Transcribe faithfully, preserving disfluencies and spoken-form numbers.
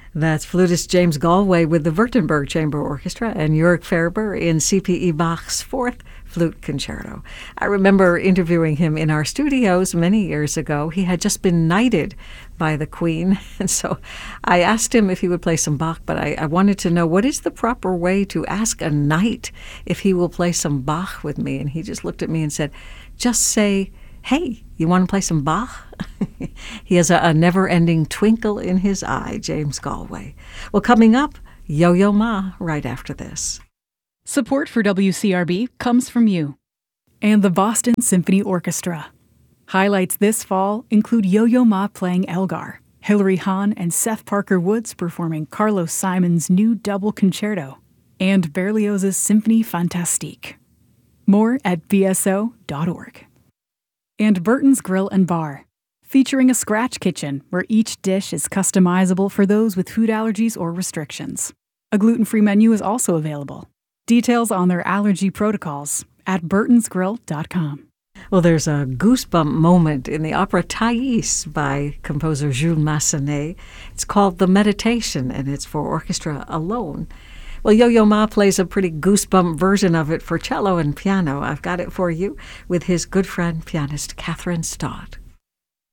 That's flutist James Galway with the Württemberg Chamber Orchestra and Jörg Ferber in C P E Bach's Fourth Flute Concerto. I remember interviewing him in our studios many years ago. He had just been knighted by the Queen, and so I asked him if he would play some Bach, but I, I wanted to know what is the proper way to ask a knight if he will play some Bach with me, and he just looked at me and said, just say, hey, you want to play some Bach? He has a, a never-ending twinkle in his eye, James Galway. Well, coming up, Yo-Yo Ma right after this. Support for W C R B comes from you and the Boston Symphony Orchestra. Highlights this fall include Yo-Yo Ma playing Elgar, Hilary Hahn and Seth Parker Woods performing Carlos Simon's new double concerto, and Berlioz's Symphonie Fantastique. More at b s o dot org. And Burton's Grill and Bar, featuring a scratch kitchen where each dish is customizable for those with food allergies or restrictions. A gluten-free menu is also available. Details on their allergy protocols at burtons grill dot com. Well, there's a goosebump moment in the opera Thais by composer Jules Massenet. It's called The Meditation, and it's for orchestra alone. Well, Yo-Yo Ma plays a pretty goosebump version of it for cello and piano. I've got it for you with his good friend, pianist Catherine Stott.